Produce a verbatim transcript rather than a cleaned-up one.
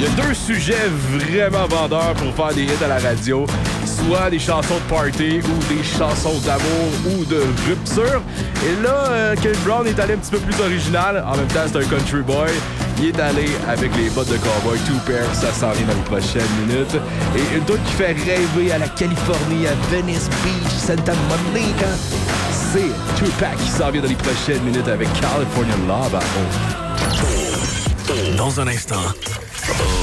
Il y a deux sujets vraiment vendeurs pour faire des hits à la radio. Soit des chansons de party ou des chansons d'amour ou de rupture. Et là, euh, Kevin Brown est allé un petit peu plus original. En même temps, c'est un country boy. Il est allé avec les bottes de cowboy Two Pair. Ça s'en vient dans les prochaines minutes. Et une autre qui fait rêver à la Californie, à Venice Beach, Santa Monica. C'est Tupac qui s'en vient dans les prochaines minutes avec California Love. Dans un instant,